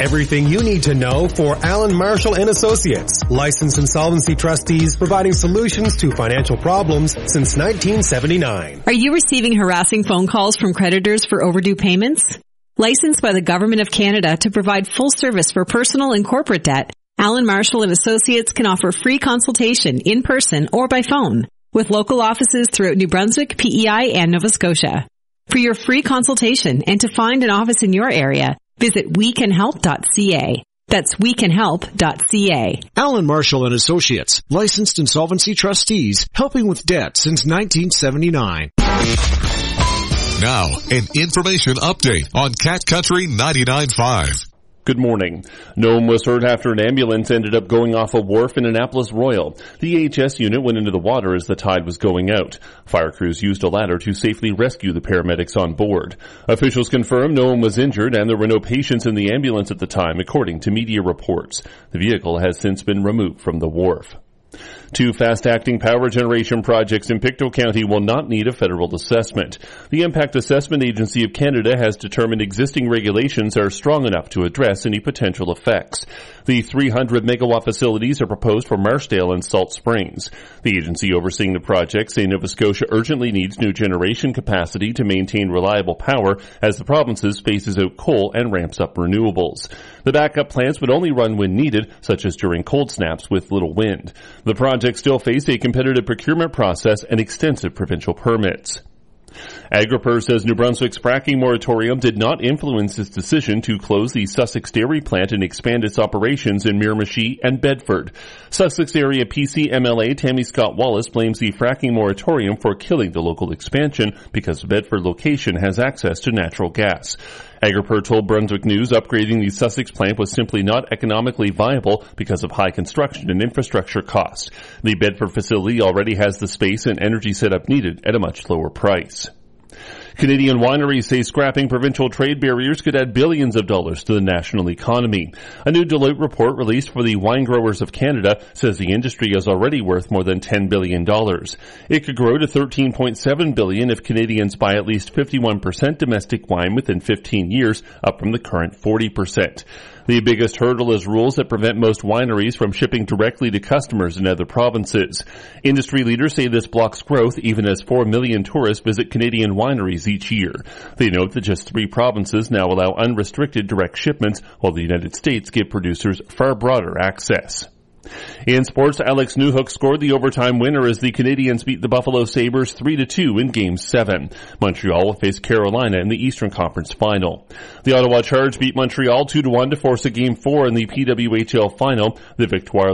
Everything you need to know for Allen Marshall and Associates, licensed insolvency trustees providing solutions to financial problems since 1979. Are you receiving harassing phone calls from creditors for overdue payments? Licensed by the Government of Canada to provide full service for personal and corporate debt, Allen Marshall and Associates can offer free consultation in person or by phone with local offices throughout New Brunswick, PEI, and Nova Scotia. For your free consultation and to find an office in your area, visit wecanhelp.ca. That's wecanhelp.ca. Allen Marshall and Associates, licensed insolvency trustees, helping with debt since 1979. Now, an information update on Cat Country 99.5. Good morning. No one was hurt after an ambulance ended up going off a wharf in Annapolis Royal. The AHS unit went into the water as the tide was going out. Fire crews used a ladder to safely rescue the paramedics on board. Officials confirmed no one was injured and there were no patients in the ambulance at the time, according to media reports. The vehicle has since been removed from the wharf. 2 fast-acting power generation projects in Pictou County will not need a federal assessment. The Impact Assessment Agency of Canada has determined existing regulations are strong enough to address any potential effects. The 300-megawatt facilities are proposed for Marshdale and Salt Springs. The agency overseeing the project say Nova Scotia urgently needs new generation capacity to maintain reliable power as the province phases out coal and ramps up renewables. The backup plants would only run when needed, such as during cold snaps with little wind. The projects still face a competitive procurement process and extensive provincial permits. Agriper says New Brunswick's fracking moratorium did not influence its decision to close the Sussex Dairy plant and expand its operations in Miramichi and Bedford. Sussex area PC MLA Tammy Scott Wallace blames the fracking moratorium for killing the local expansion because the Bedford location has access to natural gas. Agriper told Brunswick News upgrading the Sussex plant was simply not economically viable because of high construction and infrastructure costs. The Bedford facility already has the space and energy setup needed at a much lower price. Canadian wineries say scrapping provincial trade barriers could add billions of dollars to the national economy. A new Deloitte report released for the Wine Growers of Canada says the industry is already worth more than $10 billion. It could grow to $13.7 billion if Canadians buy at least 51% domestic wine within 15 years, up from the current 40%. The biggest hurdle is rules that prevent most wineries from shipping directly to customers in other provinces. Industry leaders say this blocks growth even as 4 million tourists visit Canadian wineries each year. They note that just 3 provinces now allow unrestricted direct shipments, while the United States give producers far broader access. In sports, Alex Newhook scored the overtime winner as the Canadians beat the Buffalo Sabres 3-2 in Game 7. Montreal will face Carolina in the Eastern Conference Final. The Ottawa Charge beat Montreal 2-1 to force a Game 4 in the PWHL Final. The Victoire